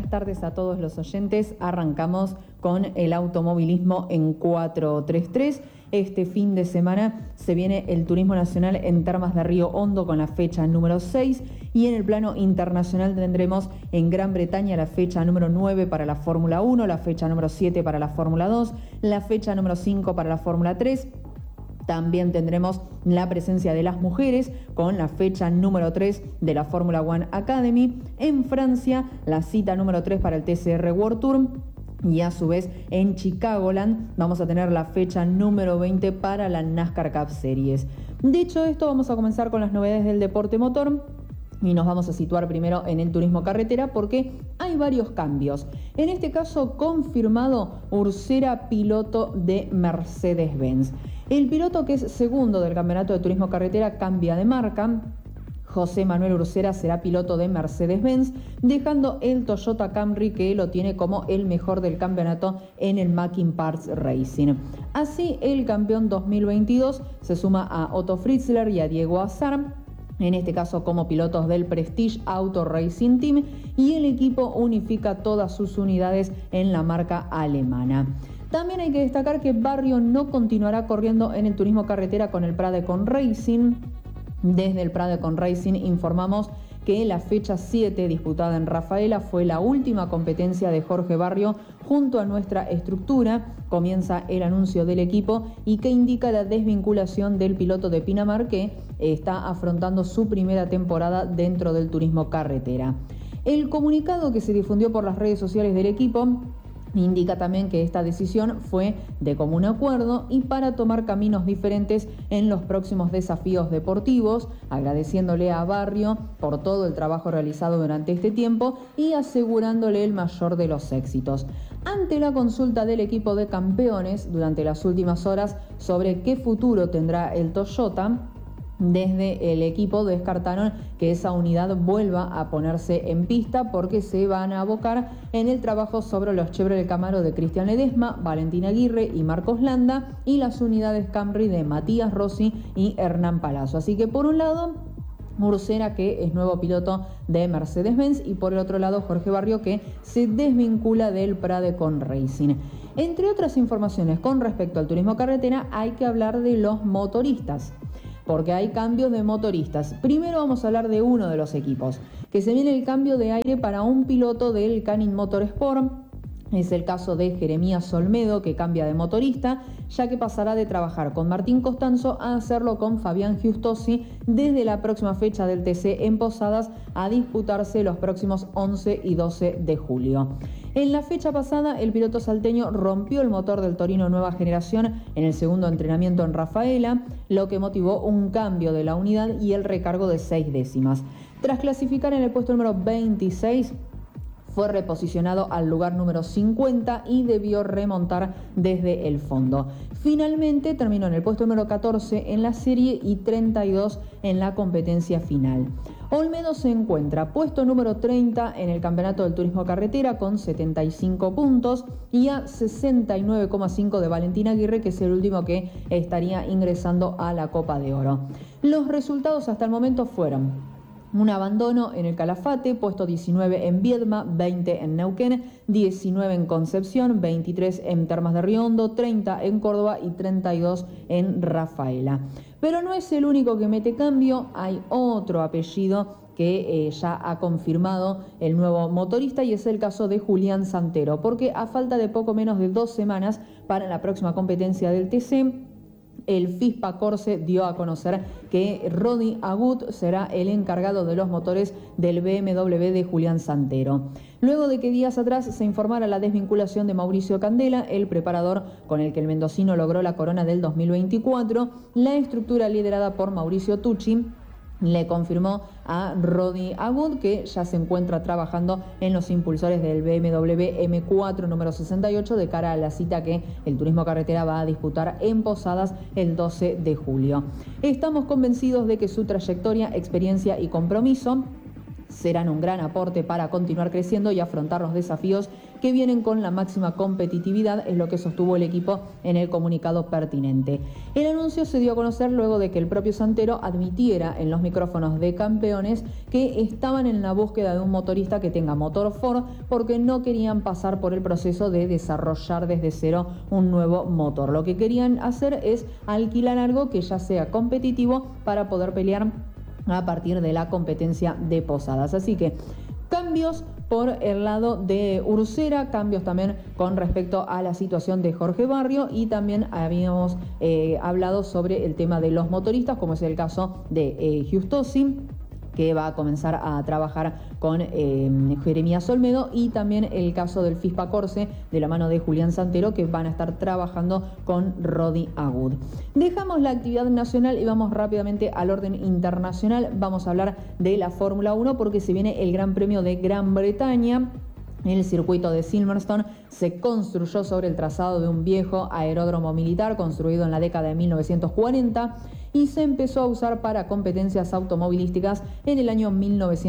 buenas tardes a todos los oyentes. Arrancamos con el automovilismo en 433. Este fin de semana se viene el turismo nacional en Termas de Río Hondo con la fecha número 6 y en el plano internacional tendremos en Gran Bretaña la fecha número 9 para la Fórmula 1, la fecha número 7 para la Fórmula 2, la fecha número 5 para la Fórmula 3. También tendremos la presencia de las mujeres con la fecha número 3 de la Fórmula One Academy. En Francia, la cita número 3 para el TCR World Tour. Y a su vez en Chicagoland vamos a tener la fecha número 20 para la NASCAR Cup Series. Dicho esto, vamos a comenzar con las novedades del deporte motor. Y nos vamos a situar primero en el turismo carretera porque hay varios cambios. En este caso, confirmado Ursera, piloto de Mercedes-Benz. El piloto que es segundo del campeonato de turismo carretera cambia de marca. José Manuel Ursera será piloto de Mercedes-Benz, dejando el Toyota Camry que lo tiene como el mejor del campeonato en el Mackin Parts Racing. Así, el campeón 2022 se suma a Otto Fritzler y a Diego Azar, en este caso como pilotos del Prestige Auto Racing Team, y el equipo unifica todas sus unidades en la marca alemana. También hay que destacar que Barrio no continuará corriendo en el turismo carretera con el Pradecon Racing. Desde el Pradecon Racing informamos que la fecha 7 disputada en Rafaela fue la última competencia de Jorge Barrio junto a nuestra estructura. Comienza el anuncio del equipo y que indica la desvinculación del piloto de Pinamar que está afrontando su primera temporada dentro del turismo carretera. El comunicado que se difundió por las redes sociales del equipo indica también que esta decisión fue de común acuerdo y para tomar caminos diferentes en los próximos desafíos deportivos, agradeciéndole a Barrio por todo el trabajo realizado durante este tiempo y asegurándole el mayor de los éxitos. Ante la consulta del equipo de campeones durante las últimas horas sobre qué futuro tendrá el Toyota, desde el equipo descartaron que esa unidad vuelva a ponerse en pista porque se van a abocar en el trabajo sobre los Chevrolet Camaro de Cristian Ledesma, Valentín Aguirre y Marcos Landa y las unidades Camry de Matías Rossi y Hernán Palazzo. Así que por un lado, Ursera, que es nuevo piloto de Mercedes-Benz, y por el otro lado Jorge Barrio, que se desvincula del Pradecon Racing. Entre otras informaciones con respecto al turismo carretera, hay que hablar de los motoristas, porque hay cambios de motoristas. Primero vamos a hablar de uno de los equipos, que se viene el cambio de aire para un piloto del Canin Motorsport. Es el caso de Jeremías Olmedo, que cambia de motorista, ya que pasará de trabajar con Martín Costanzo a hacerlo con Fabián Giustosi desde la próxima fecha del TC en Posadas, a disputarse los próximos 11 y 12 de julio. En la fecha pasada, el piloto salteño rompió el motor del Torino Nueva Generación en el segundo entrenamiento en Rafaela, lo que motivó un cambio de la unidad y el recargo de 6 décimas. Tras clasificar en el puesto número 26, fue reposicionado al lugar número 50 y debió remontar desde el fondo. Finalmente terminó en el puesto número 14 en la serie y 32 en la competencia final. Olmedo se encuentra puesto número 30 en el campeonato del turismo carretera con 75 puntos y a 69,5 de Valentín Aguirre, que es el último que estaría ingresando a la Copa de Oro. Los resultados hasta el momento fueron: un abandono en el Calafate, puesto 19 en Viedma, 20 en Neuquén, 19 en Concepción, 23 en Termas de Río Hondo, 30 en Córdoba y 32 en Rafaela. Pero no es el único que mete cambio, hay otro apellido que ya ha confirmado el nuevo motorista, y es el caso de Julián Santero, porque a falta de poco menos de 2 semanas para la próxima competencia del TC, el FISPA Corse dio a conocer que Rodi Agut será el encargado de los motores del BMW de Julián Santero. Luego de que días atrás se informara la desvinculación de Mauricio Candela, el preparador con el que el mendocino logró la corona del 2024, la estructura liderada por Mauricio Tucci le confirmó a Rodi Agut que ya se encuentra trabajando en los impulsores del BMW M4 número 68 de cara a la cita que el turismo carretera va a disputar en Posadas el 12 de julio. Estamos convencidos de que su trayectoria, experiencia y compromiso serán un gran aporte para continuar creciendo y afrontar los desafíos que vienen con la máxima competitividad, es lo que sostuvo el equipo en el comunicado pertinente. El anuncio se dio a conocer luego de que el propio Santero admitiera en los micrófonos de Campeones que estaban en la búsqueda de un motorista que tenga motor Ford porque no querían pasar por el proceso de desarrollar desde cero un nuevo motor. Lo que querían hacer es alquilar algo que ya sea competitivo para poder pelear a partir de la competencia de Posadas. Así que cambios por el lado de Ursera, cambios también con respecto a la situación de Jorge Barrio, y también habíamos hablado sobre el tema de los motoristas, como es el caso de Giustosi, que va a comenzar a trabajar con Jeremías Olmedo, y también el caso del FISPA Corse de la mano de Julián Santero, que van a estar trabajando con Rodi Agud. Dejamos la actividad nacional y vamos rápidamente al orden internacional. Vamos a hablar de la Fórmula 1 porque se viene el Gran Premio de Gran Bretaña. El circuito de Silverstone se construyó sobre el trazado de un viejo aeródromo militar construido en la década de 1940 y se empezó a usar para competencias automovilísticas en el año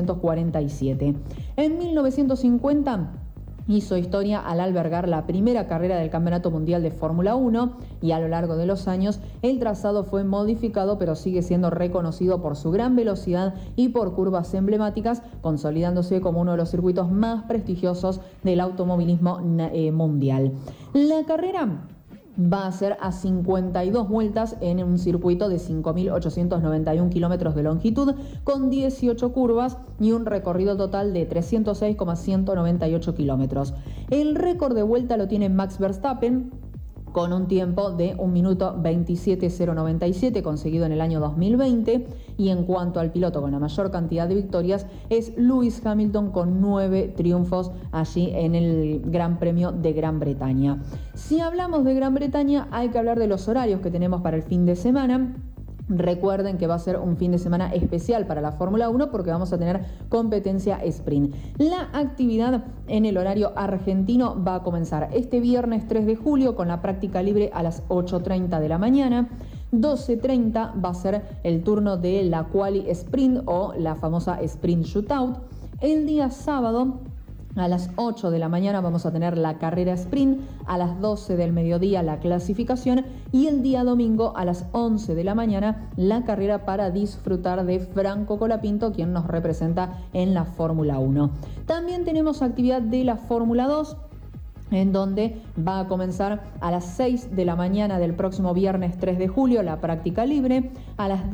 1947. En 1950 hizo historia al albergar la primera carrera del Campeonato Mundial de Fórmula 1 y a lo largo de los años el trazado fue modificado, pero sigue siendo reconocido por su gran velocidad y por curvas emblemáticas, consolidándose como uno de los circuitos más prestigiosos del automovilismo mundial. La carrera va a ser a 52 vueltas en un circuito de 5.891 kilómetros de longitud, con 18 curvas y un recorrido total de 306,198 kilómetros. El récord de vuelta lo tiene Max Verstappen, con un tiempo de 1 minuto 27.097 conseguido en el año 2020, y en cuanto al piloto con la mayor cantidad de victorias es Lewis Hamilton con 9 triunfos allí en el Gran Premio de Gran Bretaña. Si hablamos de Gran Bretaña hay que hablar de los horarios que tenemos para el fin de semana. Recuerden que va a ser un fin de semana especial para la Fórmula 1 porque vamos a tener competencia sprint. La actividad en el horario argentino va a comenzar este viernes 3 de julio con la práctica libre a las 8:30 de la mañana. 12:30 va a ser el turno de la quali sprint o la famosa sprint shootout. El día sábado a las 8 de la mañana vamos a tener la carrera sprint, a las 12 del mediodía la clasificación y el día domingo a las 11 de la mañana la carrera para disfrutar de Franco Colapinto, quien nos representa en la Fórmula 1. También tenemos actividad de la Fórmula 2, en donde va a comenzar a las 6 de la mañana del próximo viernes 3 de julio la práctica libre, a las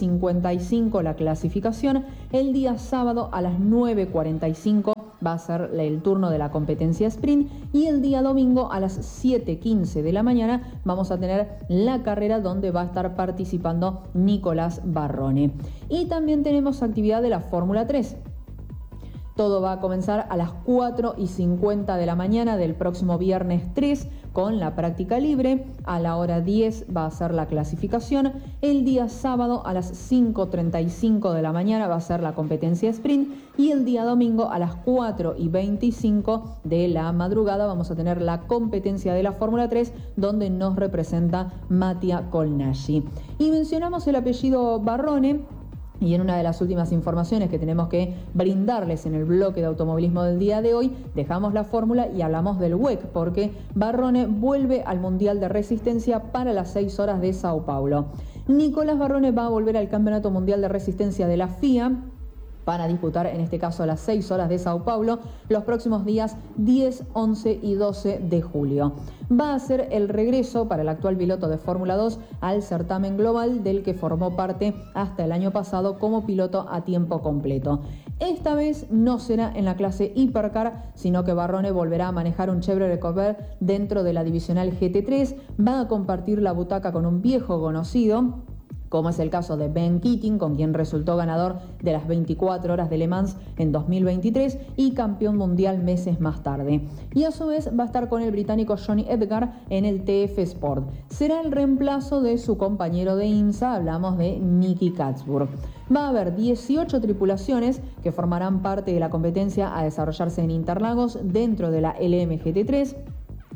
10:55 la clasificación, el día sábado a las 9:45 va a ser el turno de la competencia sprint y el día domingo a las 7:15 de la mañana vamos a tener la carrera donde va a estar participando Nicolás Barrone. Y también tenemos actividad de la Fórmula 3. Todo va a comenzar a las 4:50 de la mañana del próximo viernes 3 con la práctica libre. A la hora 10 va a ser la clasificación. El día sábado a las 5:35 de la mañana va a ser la competencia sprint. Y el día domingo a las 4:25 de la madrugada vamos a tener la competencia de la Fórmula 3 donde nos representa Mattia Colnaghi. Y mencionamos el apellido Barrone. Y en una de las últimas informaciones que tenemos que brindarles en el bloque de automovilismo del día de hoy, dejamos la fórmula y hablamos del WEC, porque Barrone vuelve al Mundial de Resistencia para las 6 horas de Sao Paulo. Nicolás Barrone va a volver al Campeonato Mundial de Resistencia de la FIA para disputar, en este caso, las 6 horas de Sao Paulo los próximos días 10, 11 y 12 de julio. Va a ser el regreso para el actual piloto de Fórmula 2 al certamen global del que formó parte hasta el año pasado como piloto a tiempo completo. Esta vez no será en la clase Hypercar, sino que Barrone volverá a manejar un Chevrolet Corvette dentro de la divisional GT3, va a compartir la butaca con un viejo conocido, como es el caso de Ben Keating, con quien resultó ganador de las 24 horas de Le Mans en 2023 y campeón mundial meses más tarde. Y a su vez va a estar con el británico Johnny Edgar en el TF Sport. Será el reemplazo de su compañero de IMSA, hablamos de Nicky Catsburg. Va a haber 18 tripulaciones que formarán parte de la competencia a desarrollarse en Interlagos dentro de la LMGT3.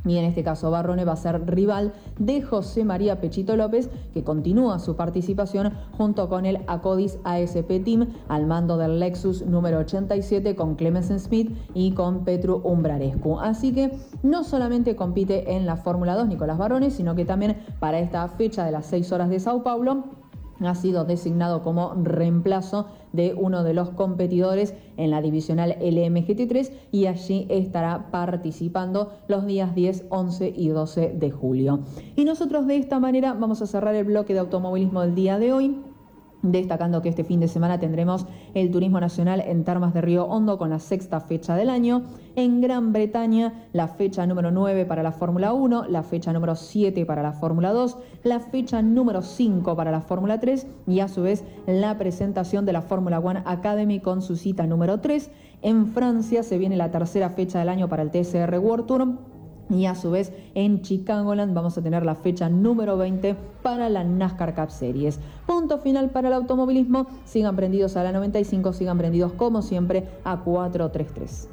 Y en este caso Barrone va a ser rival de José María Pechito López, que continúa su participación junto con el Acodis ASP Team al mando del Lexus número 87 con Clemens Smith y con Petru Umbrarescu. Así que no solamente compite en la Fórmula 2 Nicolás Barrone, sino que también para esta fecha de las 6 horas de Sao Paulo ha sido designado como reemplazo de uno de los competidores en la divisional LMGT3 y allí estará participando los días 10, 11 y 12 de julio. Y nosotros de esta manera vamos a cerrar el bloque de automovilismo del día de hoy, destacando que este fin de semana tendremos el Turismo Nacional en Termas de Río Hondo con la 6ª fecha del año. En Gran Bretaña, la fecha número 9 para la Fórmula 1, la fecha número 7 para la Fórmula 2, la fecha número 5 para la Fórmula 3 y a su vez la presentación de la Fórmula One Academy con su cita número 3. En Francia se viene la 3ª fecha del año para el TCR World Tour. Y a su vez en Chicagoland vamos a tener la fecha número 20 para la NASCAR Cup Series. Punto final para el automovilismo. Sigan prendidos a la 95, sigan prendidos como siempre a 433.